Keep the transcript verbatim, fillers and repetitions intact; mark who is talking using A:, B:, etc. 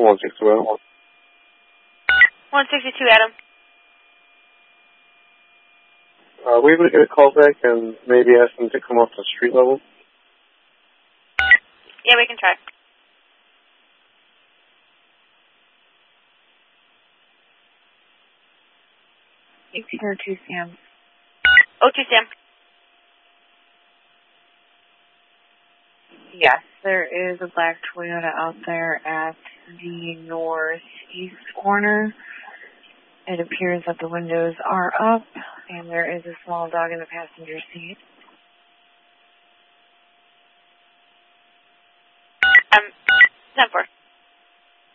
A: one sixty-two, Adam.
B: one sixty-two, Adam.
A: Are we able to get a call back and maybe ask them to come off the street level?
B: Yeah, we can try.
C: eighteen oh two, Sam.
B: oh two, Sam.
C: Yes, there is a black Toyota out there at the northeast corner. It appears that the windows are up, and there is a small dog in the passenger seat.
B: Um, ten four.